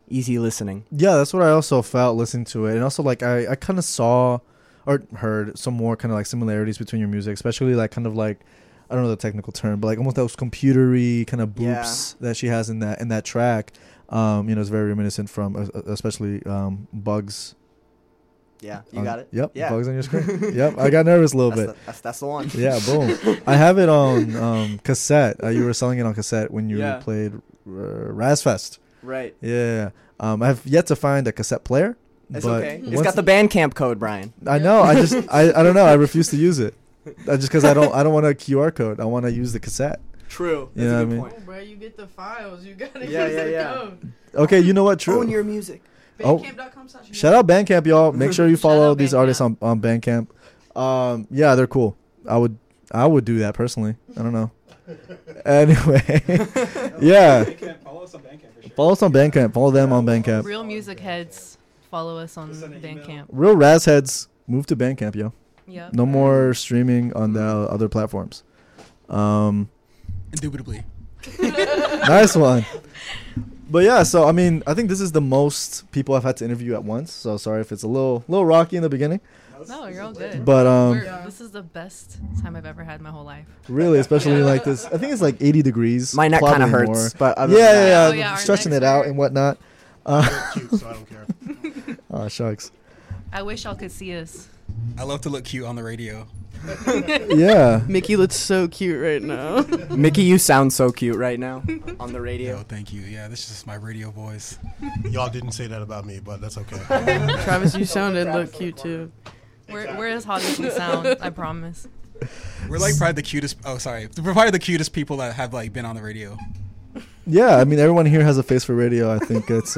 easy listening. Yeah, that's what I also felt listening to it. And also, like, I kind of saw or heard some more kind of like similarities between your music, especially like kind of like, I don't know the technical term, but like almost those computery kind of boops that she has in that track. It's very reminiscent from especially Bugs. Yeah, you got it. Yep, yeah. Bugs on your screen. Yep, I got nervous a little bit. That's the one. Yeah, boom. I have it on cassette. You were selling it on cassette when you played Razfest. Right. Yeah. I have yet to find a cassette player. It's okay. It's got the Bandcamp code, Brian. I know. I don't know. I refuse to use it. Just because I don't want a QR code. I want to use the cassette. True. That's a good point. Oh, bro, you get the files. You gotta use the code. Okay, you know what? True. Own your music. Bandcamp.com. Shout out Bandcamp, y'all. Make sure you follow these artists on Bandcamp. Yeah, they're cool. I would do that personally. I don't know. Anyway, yeah. Follow us on Bandcamp for sure. Follow us on Bandcamp. Follow them on Bandcamp. Real music heads, follow us on Bandcamp. Real Raz heads, move to Bandcamp, yo. Yep. No more streaming on the other platforms. Indubitably. Nice one. But yeah, so I mean, I think this is the most people I've had to interview at once. So sorry if it's a little rocky in the beginning. No, you're all good. But this is the best time I've ever had in my whole life. Really, especially like this. I think it's like 80 degrees. My neck kind of hurts, but yeah, stretching it out and whatnot. Cute, so I don't care. Oh, shucks. I wish y'all could see us. I love to look cute on the radio. Yeah. Mickey looks so cute right now. Mickey, you sound so cute right now on the radio. Yo, thank you. Yeah, this is just my radio voice. Y'all didn't say that about me, but that's okay. Travis, you sounded look cute too. We're as hot as we sound, I promise. We're like probably the cutest. Oh, sorry. We're probably the cutest people that have like been on the radio. Yeah, I mean, everyone here has a face for radio. I think it's,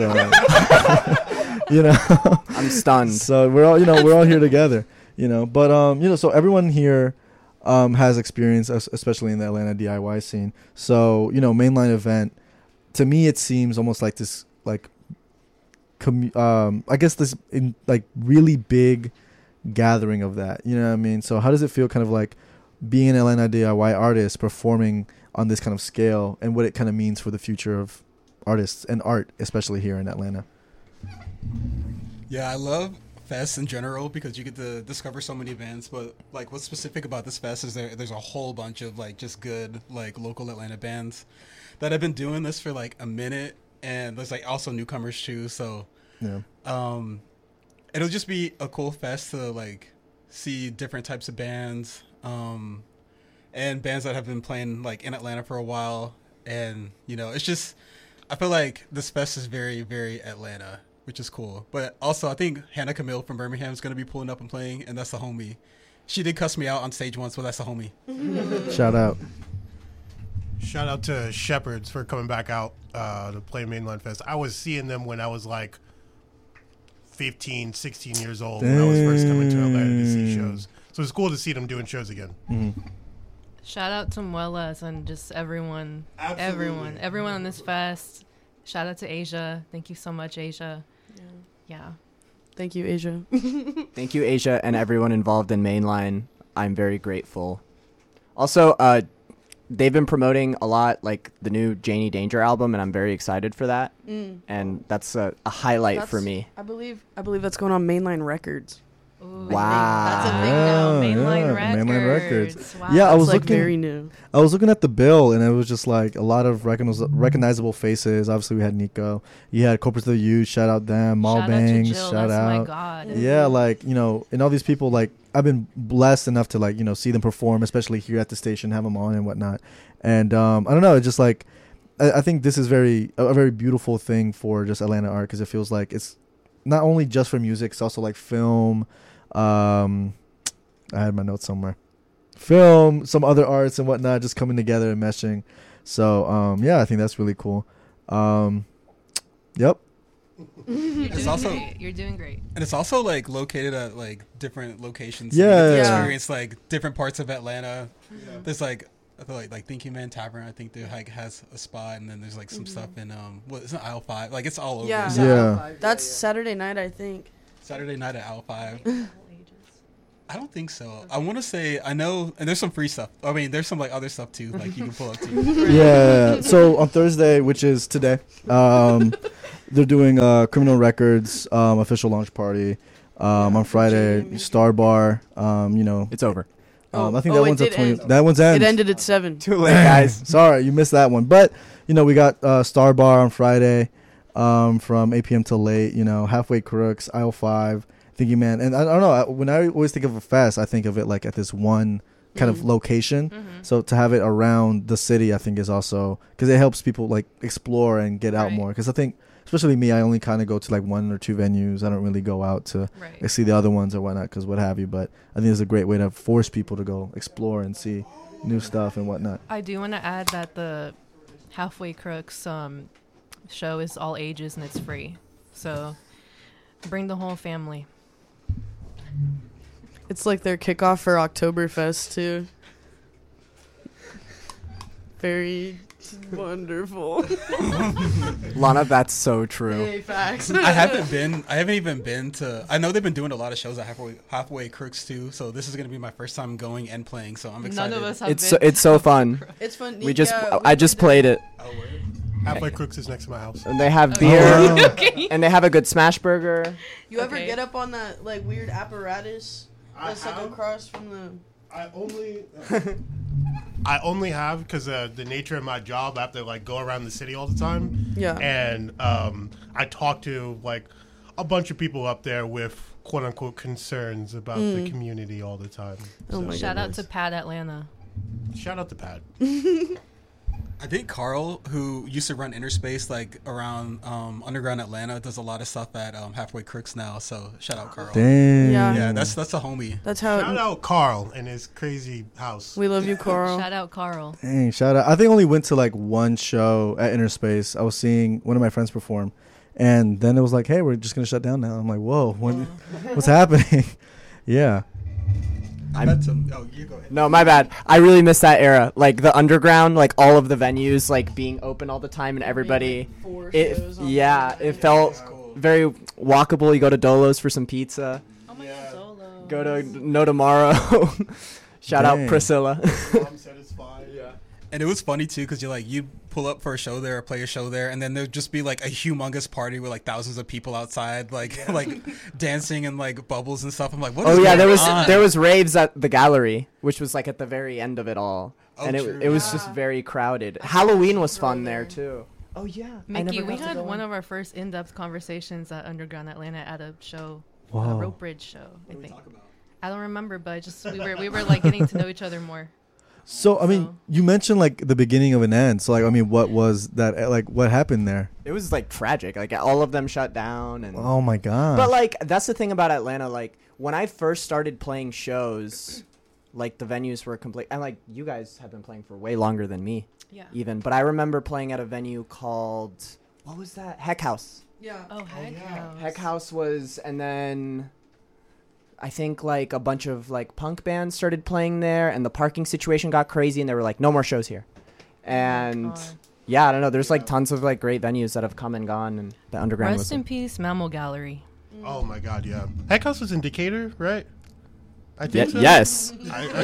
I'm stunned. So we're all here together, But so everyone here has experience, especially in the Atlanta DIY scene. So mainline event, to me, it seems almost like this, like, I guess this really big gathering of that. You know what I mean? So how does it feel, kind of like being an Atlanta DIY artist performing on this kind of scale, and what it kind of means for the future of artists and art, especially here in Atlanta? Yeah, I love fests in general because you get to discover so many bands, but like what's specific about this fest is there's a whole bunch of like just good like local Atlanta bands that have been doing this for like a minute, and there's like also newcomers too. So yeah, it'll just be a cool fest to like see different types of bands, and bands that have been playing like in Atlanta for a while. And it's just, I feel like this fest is very, very Atlanta, which is cool. But also I think Hannah Camille from Birmingham is going to be pulling up and playing, and that's the homie. She did cuss me out on stage once, but that's the homie. Shout out. Shout out to Shepherds for coming back out to play Mainline Fest. I was seeing them when I was like 15, 16 years old when I was first coming to Atlanta to see shows. So it's cool to see them doing shows again. Mm-hmm. Shout out to Muelas and just everyone on this fest. Shout out to Asia. Thank you so much, Asia. Yeah. Thank you, Asia. Thank you, Asia, and everyone involved in Mainline. I'm very grateful. Also, they've been promoting a lot, like the new Janie Danger album, and I'm very excited for that. And that's a highlight for me. I believe that's going on Mainline Records. Ooh, wow, that's a thing now. Mainline Records. Wow. Yeah, I was like looking very new. I was looking at the bill, and it was just like a lot of recognizable faces. Obviously, we had Nico. You had Corporate to the Youth. Shout out them. Mall Bangs. Shout out. My God. Yeah, like and all these people. Like I've been blessed enough to like see them perform, especially here at the station, have them on and whatnot. And I don't know. It's just like I think this is a very beautiful thing for just Atlanta art, because it feels like it's not only just for music. It's also like film. I had my notes somewhere. Film, some other arts and whatnot, just coming together and meshing. So yeah, I think that's really cool. Yep. You're doing great. And it's also like located at like different locations. Yeah. So you get to Yeah. experience like different parts of Atlanta. Yeah. There's like, I feel like Thinking Man Tavern, I think there like has a spot, and then there's like some stuff in it's not Aisle 5. Like it's all over. Yeah. That's Saturday night, I think. Saturday night at Aisle 5. I don't think so. I want to say I know, and there's some free stuff. I mean, there's some like other stuff too, like you can pull up too. Yeah. So on Thursday, which is today, they're doing Criminal Records official launch party. On Friday, Jamie. Star Bar. You know, It's over. I think Oh, that it one's at did 20. end. That one's It ends. ended at 7. Too late, guys. Sorry, you missed that one. But you know, we got Star Bar on Friday, from 8 p.m. till late. You know, Halfway Crooks, Aisle 5, Thinking Man, and I don't know. When I always think of a fest, I think of it like at this one kind of location. Mhm. So to have it around the city, I think is also because it helps people like explore and get out Right. more. Because I think, especially me, I only kind of go to like 1 or 2 venues. I don't really go out to Right. see the other ones or whatnot, because what have you. But I think it's a great way to force people to go explore and see new stuff and whatnot. I do want to add that the Halfway Crooks show is all ages and it's free. So bring the whole family. It's like their kickoff for Oktoberfest too. Very wonderful. Lana, that's so true. Hey, facts. I haven't even been to. I know they've been doing a lot of shows at Halfway Crooks too. So this is gonna be my first time going and playing. So I'm excited. None of us have It's been. it's so fun. It's fun. We just yeah, I just played it, Oh, word. Halfway Crooks is next to my house. and they have Oh, beer, wow. Okay. and they have a good smash burger. You ever Okay. get up on that like weird apparatus that's like across from the? I only have because the nature of my job, I have to like go around the city all the time. Yeah. And I talk to like a bunch of people up there with quote unquote concerns about the community all the time. Oh my Shout out to goodness. Pat Atlanta. Shout out to Pat. I think Carl, who used to run Interspace like around Underground Atlanta, does a lot of stuff at Halfway Crooks now. So shout out Carl. Damn. Yeah. Yeah, that's a homie. That's how Shout out Carl and his crazy house. we love you, Coral. Shout out Carl. Dang, shout out. I think I only went to like one show at Interspace. I was seeing one of my friends perform, and then it was like, hey, we're just going to shut down now. I'm like, whoa, what's happening? Yeah. I met some. Oh, you go ahead. No, my bad. I really miss that era. Like the underground, like all of the venues, like being open all the time, and everybody. It felt Cool. very walkable. You go to Dolo's for some pizza. Oh my God, Solo. Go to No Tomorrow. Shout Dang. out Priscilla. I'm satisfied. And it was funny too because you'd pull up for a show there or play a show there, and then there'd just be like a humongous party with like thousands of people outside, like like dancing and like bubbles and stuff. I'm like, what is Oh yeah, going there was on? there was raves at the gallery, which was like at the very end of it all, Oh, and true. it was just very crowded. Halloween was fun there too. Oh yeah, I Mickey, never we got to had go one on. of our first in-depth conversations at Underground Atlanta at a show, a Wow. Rope Bridge show, I What did we think. talk about? I don't remember, but just we were like getting to know each other more. So, I mean, So- you mentioned like the beginning of an end. So, like, I mean, what was that? Like, what happened there? It was like tragic. Like all of them shut down, and Oh my God. but like that's the thing about Atlanta. Like when I first started playing shows, like the venues were complete. And like you guys have been playing for way longer than me, Yeah. even. But I remember playing at a venue called what was that? Heck House. Yeah. Oh, heck yeah. Heck House was, and then I think like a bunch of like punk bands started playing there, and the parking situation got crazy, and they were like, no more shows here. And God. yeah, I don't know. There's like tons of like great venues that have come and gone, and the underground was. Rest in peace, Mammal Gallery. Oh my God, yeah. Heck House was in Decatur, right? I Ye- think so. yes.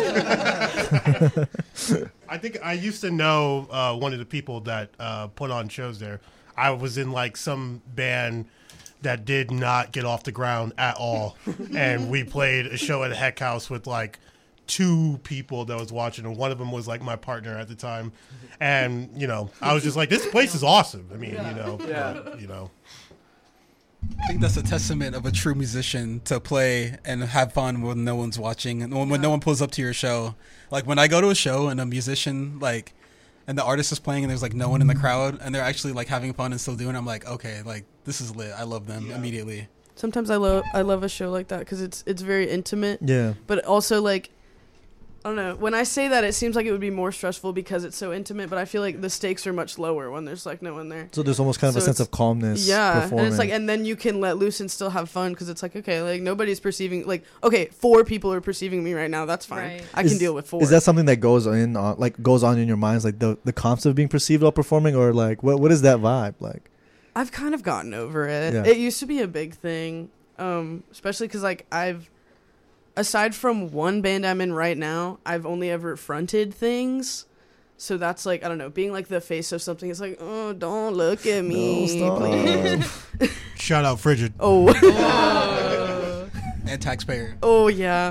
I think I used to know one of the people that put on shows there. I was in like some band that did not get off the ground at all, and we played a show at Heck House with like 2 people that was watching, and one of them was like my partner at the time, and you know I was just like, this place is awesome. I mean, you know. I think that's a testament of a true musician to play and have fun when no one's watching and when no one pulls up to your show. Like when I go to a show and a musician like and the artist is playing and there's like no one in the crowd and they're actually like having fun and still doing it, I'm like, okay, like this is lit. I love them immediately. Sometimes I love a show like that because it's very intimate, yeah. but also like I don't know. When I say that, it seems like it would be more stressful because it's so intimate, but I feel like the stakes are much lower when there's like no one there. So there's almost kind of So a sense it's- of calmness. Yeah, performing. and it's like, and then you can let loose and still have fun because it's like, okay, like nobody's perceiving, like, okay, 4 people are perceiving me right now. That's fine. Right. I can Is- deal with 4. Is that something that goes on in your minds, like the concept of being perceived while performing, or like what is that vibe like? I've kind of gotten over it. Yeah. It used to be a big thing, especially because like I've aside from one band I'm in right now, I've only ever fronted things. So that's like, I don't know, being like the face of something. It's like, oh, don't look at me, please. Shout out Frigid. Oh. And Taxpayer. Oh, yeah.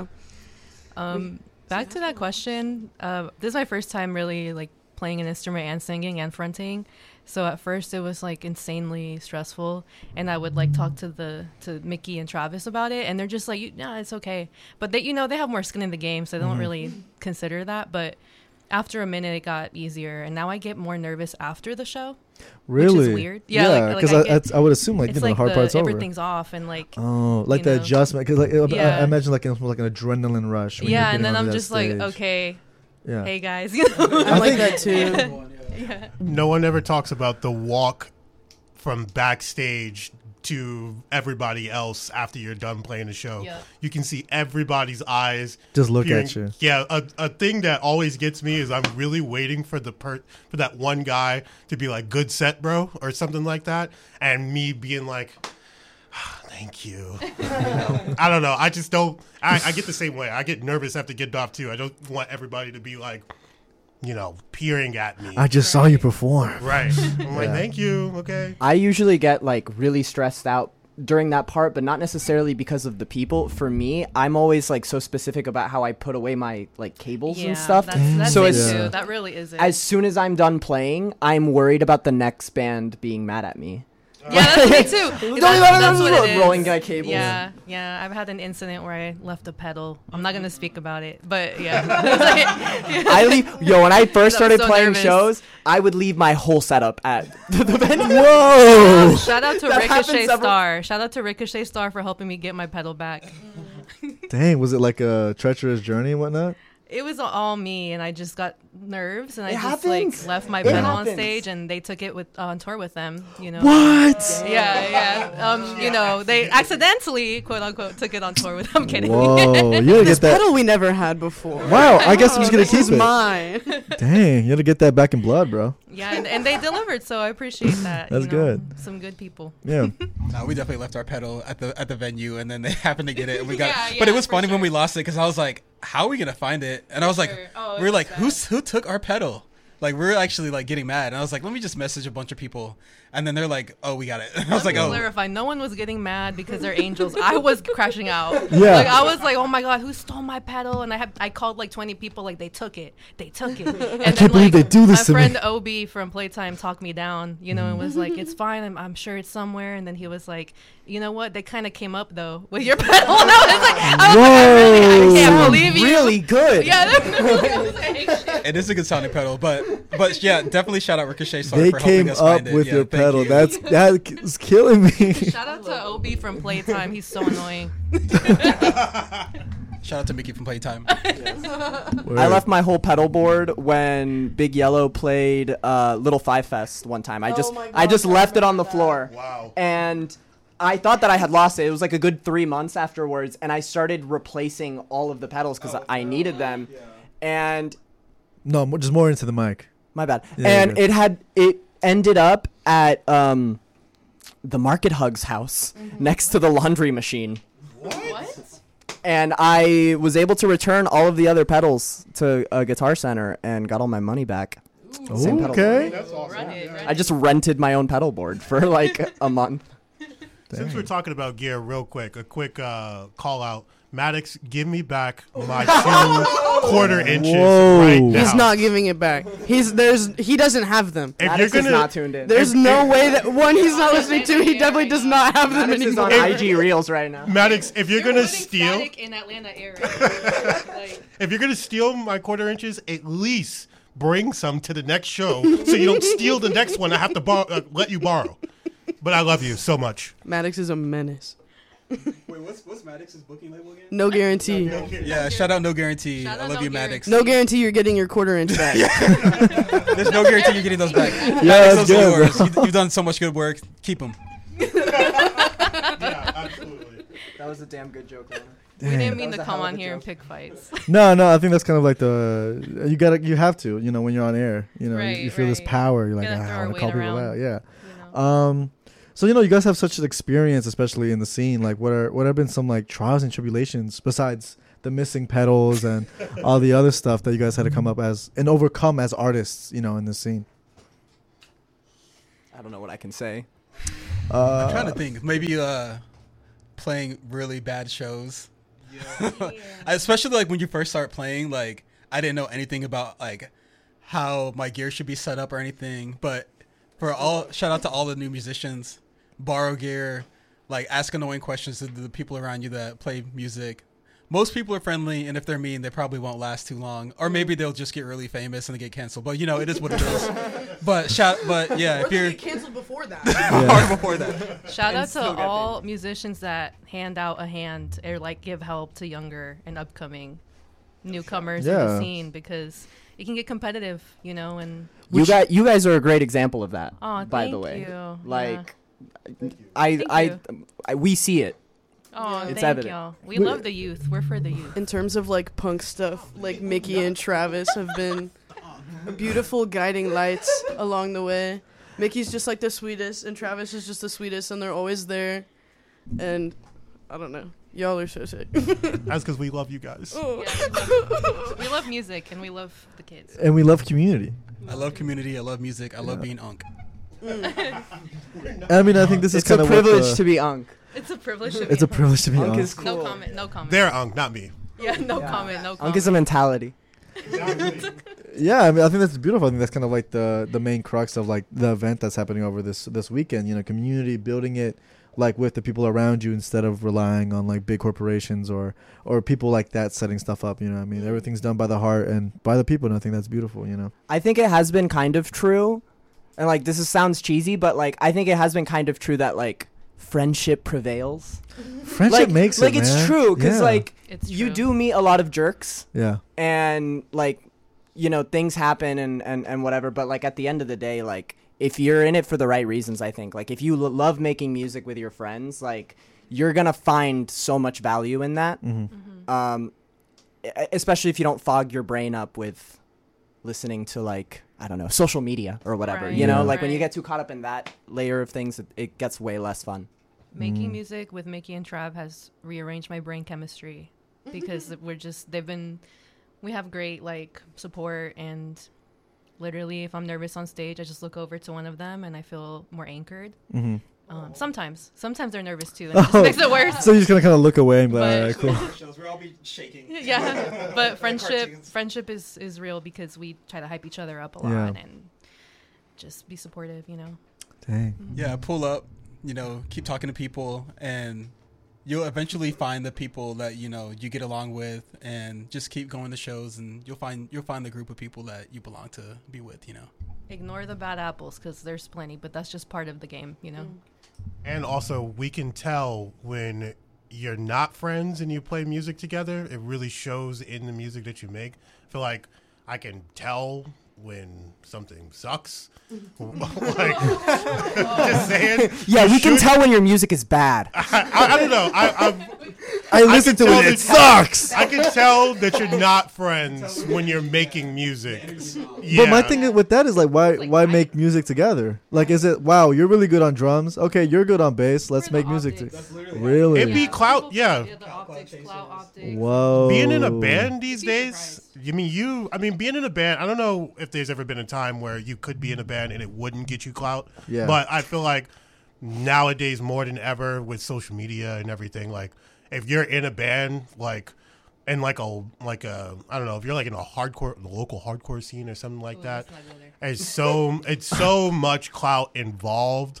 Back to that question. This is my first time really like playing an instrument and singing and fronting. So at first it was like insanely stressful, and I would like talk to Mickey and Travis about it, and they're just like, "No, it's okay." But they, they have more skin in the game, so they don't really consider that. But after a minute, it got easier, and now I get more nervous after the show. Really? Which is weird. Yeah, because I would assume like it's the hard part's over. Everything's off, and like like the adjustment. Because I imagine like an adrenaline rush. When and then I'm just like, okay, hey guys, I like that too. Yeah. No one ever talks about the walk from backstage to everybody else after you're done playing the show. Yeah. You can see everybody's eyes just look at you. Yeah, a thing that always gets me is I'm really waiting for for that one guy to be like, "Good set, bro," or something like that, and me being like, "Thank you." I don't know. I just don't. I get the same way. I get nervous after getting off too. I don't want everybody to be like, peering at me. I just saw you perform. Right. I'm like, thank you. Okay. I usually get like really stressed out during that part, but not necessarily because of the people. For me, I'm always like so specific about how I put away my like cables and stuff. That's so too. That really is it. As soon as I'm done playing, I'm worried about the next band being mad at me. Yeah, that's me too. That's what it is. Rolling guy cables. Yeah. I've had an incident where I left a pedal. I'm not gonna speak about it, but yeah. I leave. When I first started playing nervous. shows, I would leave my whole setup at the venue. Whoa! Shout out to Ricochet Star. Shout out to Ricochet Star for helping me get my pedal back. Dang, was it like a treacherous journey and whatnot? It was all me, and I just got nerves, and I just happens. left my pedal on stage, and they took it on tour with them. What? Yeah. They accidentally, quote unquote, took it on tour with them. I'm kidding. Whoa, you gotta This get that. pedal we never had before. Wow, I guess I'm just gonna This keep is it. mine. Dang, you gotta get that back in blood, bro. Yeah, and they delivered, so I appreciate that. That's good. Some good people. Yeah. No, we definitely left our pedal at the venue, and then they happened to get it, and we got. Yeah, but it was for funny when sure. we lost it because I was like, "How are we gonna find it?" And I was like, sure. Oh, "We were like, it's who took our pedal?" Like we were actually like getting mad, and I was like, "Let me just message a bunch of people," and then they're like, "Oh, we got it." And I was like, "Oh." Clarify, no one was getting mad because they're angels. I was crashing out. Yeah. Like I was like, oh my god, who stole my pedal? And I called like 20 people, like they took it. And I can't believe they do this to my me. friend Obi from Playtime talked me down, and was like, it's fine. I'm sure it's somewhere. And then he was like, you know what? They kind of came up though with your pedal. And I was like, I can't believe you. Really good. Yeah, I was like, shit. It is a good sounding pedal, but yeah, definitely shout out Ricochet Star They for helping came us up find it. with Yeah, your thank pedal. you. That is killing me. Shout out to Obi from Playtime. He's so annoying. Shout out to Mickey from Playtime. I left my whole pedal board when Big Yellow played Little Five Fest one time. I just left it on the floor. Wow. And I thought that I had lost it. It was like a good 3 months afterwards, and I started replacing all of the pedals because I needed them. Yeah. And No, just more into the mic. my bad. Yeah, And you're it ended up at the Market Hugs house next to the laundry machine. What? And I was able to return all of the other pedals to Guitar Center and got all my money back. Same pedal Okay. That's awesome. Run it. I just rented my own pedal board for like a month. Since we're talking about gear, real quick, a quick call out. Maddox, give me back my 2/4 inches Whoa. right now. He's not giving it back. He doesn't have them. If Maddox you're is gonna, not tuned in. There's no way that one he's not listening to. He definitely does not have them Maddox is on anymore. IG Reels right now. Maddox, if you're gonna steal, Static in Atlanta area. Like, if you're gonna steal my 1/4 inches, at least bring some to the next show, so you don't steal the next one. I have to let you borrow. But I love you so much. Maddox is a menace. Wait, what's Maddox's booking label again? No guarantee. Yeah, shout out No Guarantee. Shout I out love No you, Guarantee. Maddox. No guarantee you're getting your 1/4 inch back. There's no guarantee you're getting those back. Yeah, Maddox, that's those are good, yours. bro. You've done so much good work. Keep them. Yeah, absolutely. That was a damn good joke, Lana. we didn't mean That to was a come hell of on a here and joke. pick fights. No, I think that's kind of like you have to, when you're on air, Right, you feel this right. power. You're like, Gotta throw I our want to call weight people around. out. Yeah. You know? So you guys have such an experience, especially in the scene. Like, what have been some like trials and tribulations besides the missing pedals and all the other stuff that you guys had to come up as and overcome as artists, you know, in this scene? I don't know what I can say. I'm trying to think. Maybe playing really bad shows. Especially like when you first start playing, like I didn't know anything about like how my gear should be set up or anything. But shout out to all the new musicians, borrow gear, like ask annoying questions to the people around you that play music. Most people are friendly, and if they're mean, they probably won't last too long. Or maybe they'll just get really famous and they get canceled. But you know, it is what it is. But yeah, Or if they you're get canceled before that. hard before that. Shout out to still get all musicians that hand out a hand or like give help to younger and upcoming newcomers in Yeah. the scene, because it can get competitive, you know. And You guys are a great example of that. oh, by thank the way, you. like Thank I we see it. oh, it's thank evident. y'all. We love the youth. We're for the youth. In terms of like punk stuff, like Mickey and Travis have been beautiful guiding lights along the way. Mickey's just like the sweetest, and Travis is just the sweetest, and they're always there. And I don't know, y'all are so sick. That's because we love you guys. Oh. Yeah, we love music and we love the kids. And we love community. I love community. I love music. I love being Unk. I mean, I think this is It's a kind of privilege to be Unk. It's a privilege to be It's a on. privilege to be Unk on. is cool. No comment. No comment. They're Unk, not me. Yeah, no Yeah. comment. No Unk comment. is a mentality. Yeah, I mean, I think that's beautiful. I think that's kind of like the main crux of like the event that's happening over this weekend. You know, community, building it like with the people around you instead of relying on like big corporations or people like that setting stuff up. You know, what I mean, everything's done by the heart and by the people, and I think that's beautiful. You know, I think it has been kind of true, and like sounds cheesy, but like I think it has been kind of true that like friendship prevails. friendship like, makes like it. it's man. true because Yeah. like It's you true. do meet a lot of jerks, Yeah. and like you know things happen and whatever. But like at the end of the day, like if you're in it for the right reasons, I think like if you love making music with your friends, like you're gonna find so much value in that. Especially if you don't fog your brain up with listening to like I don't know social media or whatever. Right. You know, Yeah. like when you Right. get too caught up in that layer of things, it gets way less fun. Making music with Mickey and Trav has rearranged my brain chemistry because we have great like support, and literally if I'm nervous on stage, I just look over to one of them and I feel more anchored. Sometimes they're nervous too, and it just Oh. makes it worse. So you're just gonna kind of look away and be like, But- all right, cool. We'll all be shaking. Yeah, but cartoons. friendship is real because we try to hype each other up a lot Yeah. and just be supportive, you know. Dang. Yeah, pull up, you know, keep talking to people, and you'll eventually find the people that, you know, you get along with, and just keep going to shows, and you'll find the group of people that you belong to be with, you know. Ignore the bad apples because there's plenty, but that's just part of the game, you know. And also, we can tell when you're not friends and you play music together. It really shows in the music that you make. I feel like I can tell when something sucks. Like, just saying. Yeah, You we can should- tell when your music is bad. I don't know. I listen to can tell it. It that- sucks. I can tell that you're not friends when you're making music. But my thing with that is like, why make music together? Like, is it wow? You're really good on drums. Okay, you're good on bass. Let's We're make the music. optics. Really? It'd be clout, yeah. The optics, clout optics. Whoa. Being in a band these Be days, being in a band, I don't know if there's ever been a time where you could be in a band and it wouldn't get you clout. Yeah. But I feel like nowadays more than ever with social media and everything, like if you're in a band, like in like a I don't know, if you're like in a local hardcore scene or something like that, it's so much clout involved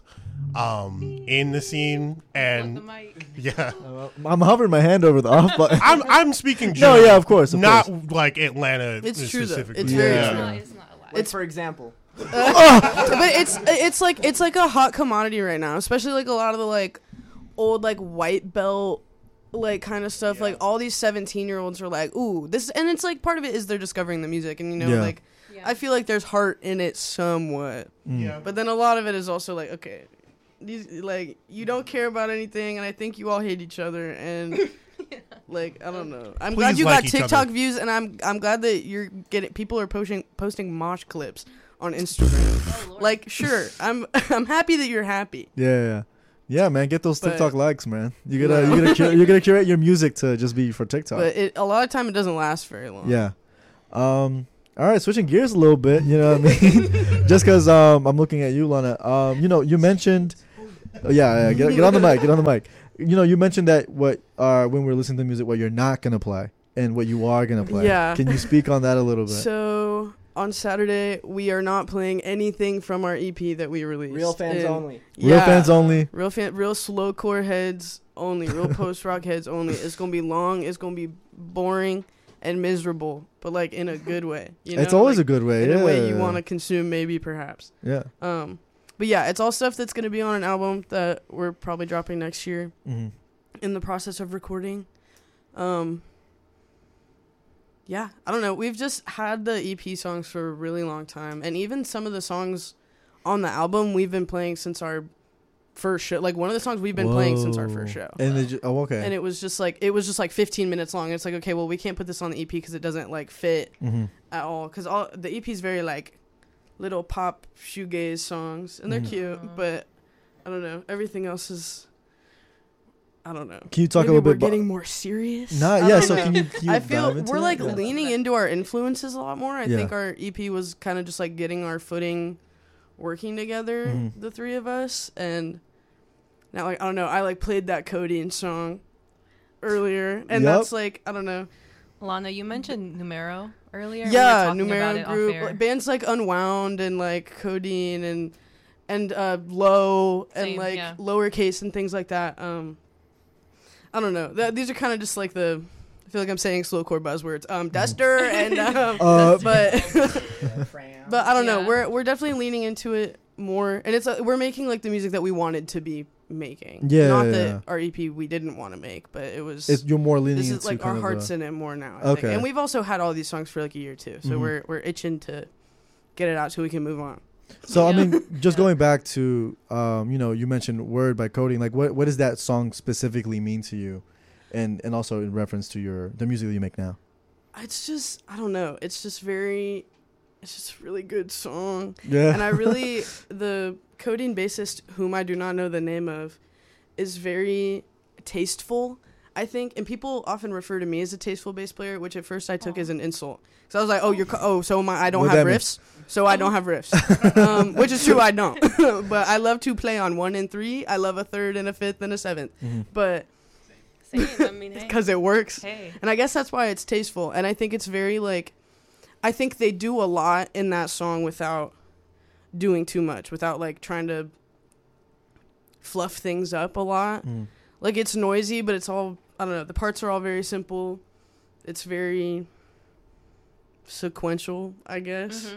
in the scene, and yeah. I'm hovering my hand over the off button. I'm speaking No, generally, yeah, of course, of not course. like Atlanta. It's true, though. specifically. It's very Yeah. true. It's not allowed. Like, for example. But it's like a hot commodity right now, especially like a lot of the like old like white belt like kind of stuff. Like all these 17-year-olds are like, ooh, this, and it's like part of it is they're discovering the music, and you know, Yeah. like I feel like there's heart in it somewhat, Yeah. but then a lot of it is also like, okay, these like you don't care about anything, and I think you all hate each other, and like I don't know. I'm glad Please you like got each TikTok other. views, and I'm glad that you're getting people are posting mosh clips on Instagram. Like, sure, I'm happy that you're happy. Yeah. Yeah, man, get those But- TikTok likes, man. You No. you're gonna curate your music to just be for TikTok. But a lot of time it doesn't last very long. Yeah. All right, switching gears a little bit. You know what I mean? Just because I'm looking at you, Lana. You mentioned. Yeah, get on the mic. Get on the mic. You mentioned that when we're listening to music, what you're not gonna play and what you are gonna play. Yeah. Can you speak on that a little bit? So on Saturday we are not playing anything from our EP that we released. Real fans And- only. Real fans only. Real slowcore heads only. Real post rock heads only. It's gonna be long. It's gonna be boring and miserable, but like in a good way. It's always a good way. in Yeah. a way you want to consume, maybe perhaps. Yeah. But yeah, it's all stuff that's gonna be on an album that we're probably dropping next year. Mm-hmm. In the process of recording. Yeah, I don't know. We've just had the EP songs for a really long time, and even some of the songs on the album we've been playing since our first show. Like one of the songs we've been playing since our first show. And okay. And it was just like 15 minutes long. It's like, okay, well, we can't put this on the EP because it doesn't like fit at all. Because the EP is very like little pop shoegaze songs, and they're cute, but I don't know. Everything else is, I don't know. Can you talk Maybe a little we're bit? getting more serious. Nah, I yeah. don't So know. can you I dive feel into we're that? like Yeah. leaning into our influences a lot more. I Yeah. think our EP was kind of just like getting our footing, working together, the three of us, and now like I don't know. I like played that Codeine song earlier, and Yup. that's like I don't know. Lana, you mentioned Numero earlier. We were Yeah, talking about Numero it off group air. like, bands like Unwound and like Codeine and Low and Same, like yeah. Lowercase and things like that. I don't know. These are kind of just like I feel like I'm saying slowcore buzzwords. Duster and but I don't know. Yeah. We're definitely leaning into it more, and it's we're making like the music that we wanted to be making. Yeah, not yeah, that yeah. our EP we didn't want to make, but it was. You're more leaning This into is like kind our of hearts a- in it more now. I think. Okay. And we've also had all these songs for like a year too, so Mhm. we're itching to get it out so we can move on. So I Yeah. mean, just going back to you mentioned "Word" by Coding. Like, what does that song specifically mean to you, and also in reference to the music that you make now? It's just I don't know. It's just a really good song. Yeah. And I really, the Codeine bassist, whom I do not know the name of, is very tasteful, I think. And people often refer to me as a tasteful bass player, which at first I took as an insult. So I was like, so am I? I don't What have that mean? riffs. So I don't have riffs, which is true. I don't. But I love to play on 1 and 3. I love a 3rd and a 5th and a 7th. Mhm. But Same, I mean, hey. because it works. Hey. And I guess that's why it's tasteful. And I think it's very like, I think they do a lot in that song without doing too much, without like trying to fluff things up a lot. Mm. Like it's noisy, but it's all, I don't know, the parts are all very simple. It's very sequential, I guess.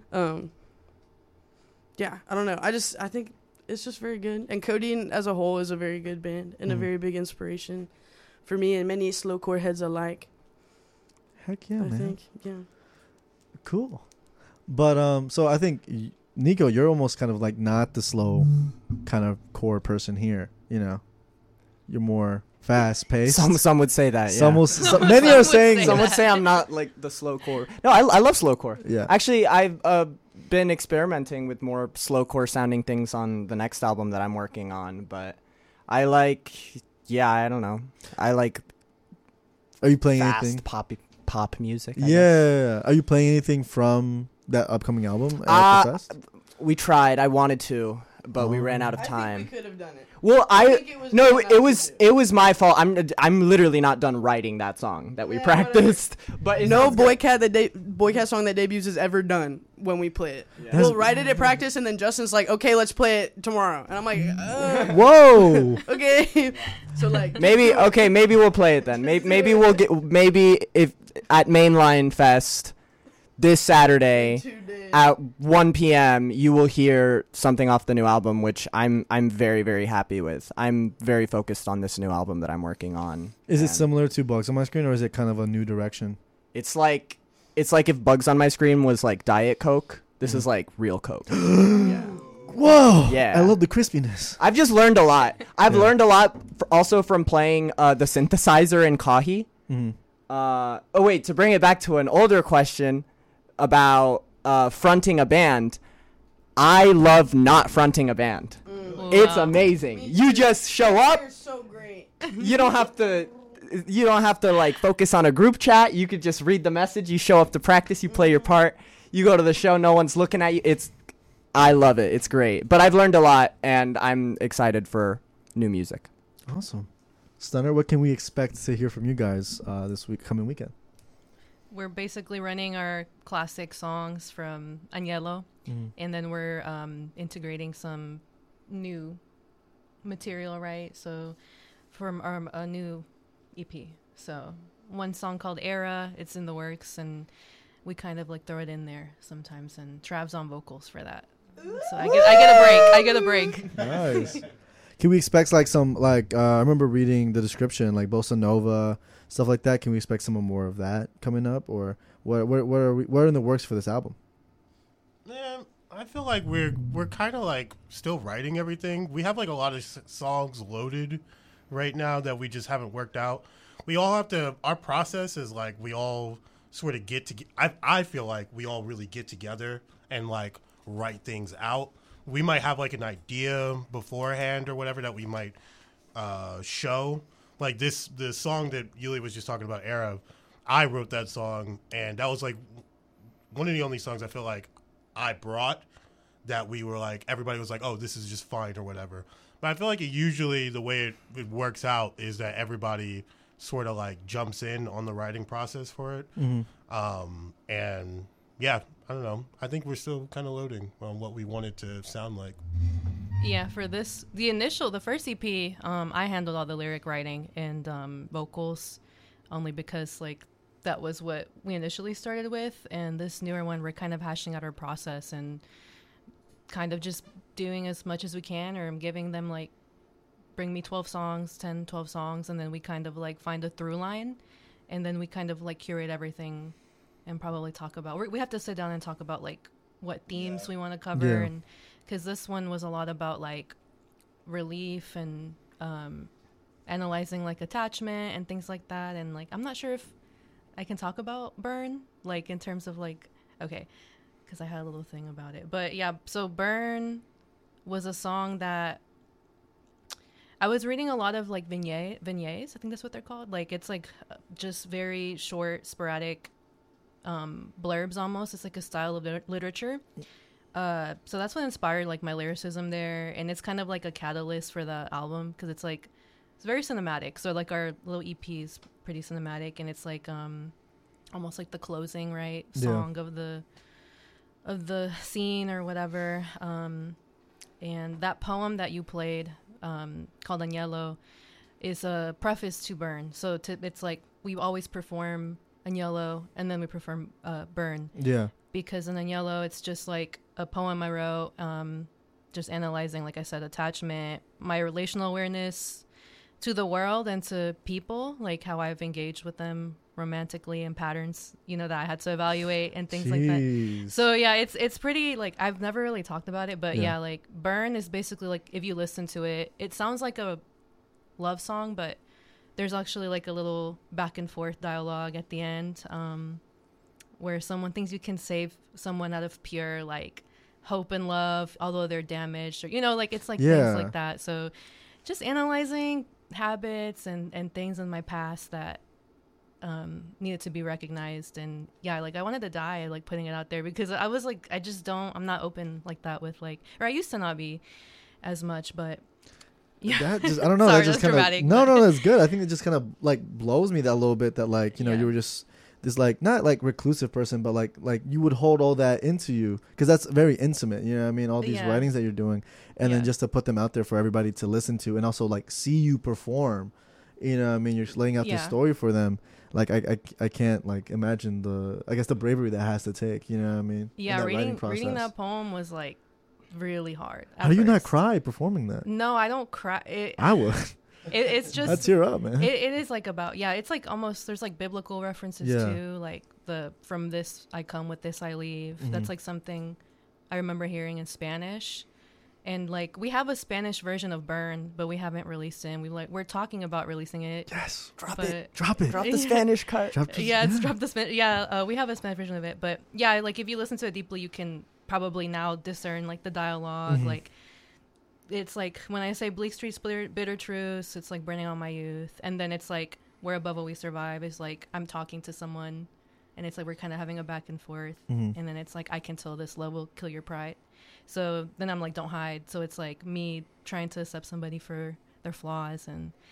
Yeah, I don't know. I think it's just very good. And Codeine as a whole is a very good band and a Mhm. very big inspiration for me and many slowcore heads alike. Heck yeah, I man. think, yeah. Cool. But so I think Nico, you're almost kind of like not the slow kind of core person here. You're more fast paced. Some would say that. Yeah. Many are saying. Some would say I'm not like the slowcore. No, I love slowcore. Yeah. Actually, I've been experimenting with more slowcore sounding things on the next album that I'm working on. But I like, I don't know. I like Are you playing fast anything? pop music. I guess. Yeah. Are you playing anything from that upcoming album at the fest? We tried. I wanted to, but we ran out of I time. think we could have done it. Well, think it was good enough to do. it was my fault. I'm literally not done writing that song that we Yeah, practiced. But it No sounds good. Boycat song that debuts is ever done when we play it. Yeah. We'll write it at practice, and then Justin's like, "Okay, let's play it tomorrow," and I'm like, Whoa. "Okay." So like, Maybe we'll play it then. Maybe if at Mainline Fest this Saturday 2 days. at 1 p.m. you will hear something off the new album, which I'm very, very happy with. I'm very focused on this new album that I'm working on. Is it And similar to Bugs on My Screen, or is it kind of a new direction? It's like if Bugs on My Screen was like Diet Coke. This is like real Coke. Yeah. Whoa. Yeah. I love the crispiness. I've just learned a lot. I've Yeah. learned a lot also from playing the synthesizer in Kahi. Mm-hmm. To bring it back to an older question about fronting a band, I love not fronting a band. It's Wow. amazing. You just show up. You're so great. You don't have to. You don't have to like focus on a group chat. You could just read the message. You show up to practice. You play your part. You go to the show. No one's looking at you. I love it. It's great. But I've learned a lot, and I'm excited for new music. Awesome. Stunner, what can we expect to hear from you guys this coming weekend? We're basically running our classic songs from Agnello, and then we're integrating some new material, right? So from a new EP. So one song called Era, it's in the works, and we kind of like throw it in there sometimes, and Trav's on vocals for that. So I get a break. Nice. Can we expect like some like I remember reading the description like bossa nova stuff like that? Can we expect some more of that coming up, or what are in the works for this album? Man, I feel like we're kind of like still writing everything. We have like a lot of songs loaded right now that we just haven't worked out. We all have to. Our process is like we all sort of get to. I feel like we all really get together and like write things out. We might have like an idea beforehand or whatever that we might show. Like the song that Yuli was just talking about, Era, I wrote that song, and that was like one of the only songs I feel like I brought that we were like, everybody was like, oh, this is just fine or whatever. But I feel like usually the way it works out is that everybody sort of like jumps in on the writing process for it. And yeah, I don't know. I think we're still kind of loading on what we want it to sound like. Yeah, for the first EP, I handled all the lyric writing and vocals, only because like that was what we initially started with. And this newer one, we're kind of hashing out our process and kind of just doing as much as we can, or I'm giving them like, bring me 12 songs, 10, 12 songs, and then we kind of like find a through line, and then we kind of like curate everything and probably talk about, we have to sit down and talk about like what themes we want to cover. And because this one was a lot about like relief and analyzing like attachment and things like that. And like, I'm not sure if I can talk about Burn, like in terms of like, okay, because I had a little thing about it. But yeah, so Burn was a song that I was reading a lot of like vignettes, I think that's what they're called. Like it's like just very short, sporadic blurbs almost. It's like a style of literature. So that's what inspired like my lyricism there. And it's kind of like a catalyst for the album because it's like, it's very cinematic. So like our little EP is pretty cinematic, and it's like almost like the closing, right, song of the scene or whatever. And that poem that you played, called Agnello, is a preface to Burn. So it's like we always perform Agnello and then we perform Burn. Yeah. Because in Agnello, it's just like a poem I wrote, just analyzing, like I said, attachment, my relational awareness to the world and to people, like how I've engaged with them romantically and patterns, that I had to evaluate and things like that. So yeah, it's pretty, like, I've never really talked about it, but yeah, like Burn is basically like, if you listen to it, it sounds like a love song, but there's actually like a little back and forth dialogue at the end, where someone thinks you can save someone out of pure like hope and love, although they're damaged, or like it's like things like that. So just analyzing habits and things in my past that needed to be recognized. And yeah, like I wanted to die like putting it out there, because I was like, I'm not open like that with like, or I used to not be as much, but yeah. That just, I don't know. Sorry, that just that's kind of no, that's good. I think it just kind of like blows me that a little bit that like, you were just this like not like reclusive person, but like you would hold all that into you, because that's very intimate. You know what I mean? All these writings that you're doing, and then just to put them out there for everybody to listen to, and also like see you perform. You know what I mean? You're laying out the story for them. Like I can't like imagine the bravery that has to take. You know what I mean? Yeah, reading that poem was like really hard. How do you not cry performing that? No, I don't cry. I would. It's just I tear up, man. It is like about it's like almost, there's like biblical references too, like from this I come, with this I leave. Mm-hmm. That's like something I remember hearing in Spanish, and like we have a Spanish version of Burn, but we haven't released it. And we're talking about releasing it. Yes, drop it, drop the Spanish cut. Drop the Spanish. Yeah, we have a Spanish version of it, but yeah, like if you listen to it deeply, you can probably now discern like the dialogue, like it's like when I say Bleak Street's bitter truths, it's like burning all my youth, and then it's like where above will we survive is like I'm talking to someone, and it's like we're kind of having a back and forth, Mhm. and then it's like I can tell this love will kill your pride. So then I'm like, don't hide. So it's like me trying to accept somebody for their flaws, and